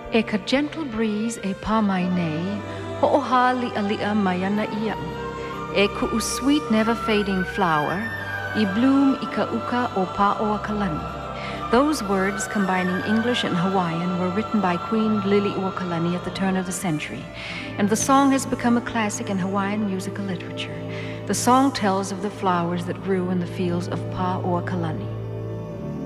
E ka gentle breeze e pa mai nei, ho'oha li'a maiana ia'u. E ku'u sweet never fading flower, I bloom I ka uka o Pa'oakalani. Those words, combining English and Hawaiian, were written by Queen Lili'uokalani at the turn of the century, and the song has become a classic in Hawaiian musical literature. The song tells of the flowers that grew in the fields of Pa'oakalani.